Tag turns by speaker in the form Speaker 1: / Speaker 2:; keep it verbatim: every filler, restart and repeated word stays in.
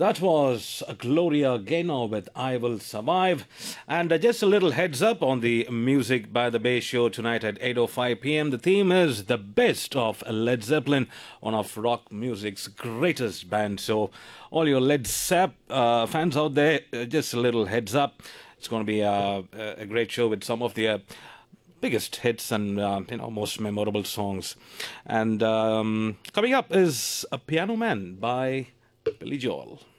Speaker 1: That was Gloria Gaynor with I Will Survive. And uh, just a little heads up on the Music by the Bay show tonight at eight oh five p.m. The theme is the best of Led Zeppelin, one of rock music's greatest bands. So all your Led Zepp uh, fans out there, uh, just a little heads up. It's going to be uh, a great show with some of the uh, biggest hits and uh, you know most memorable songs. And um, coming up is A Piano Man by Billy Joel.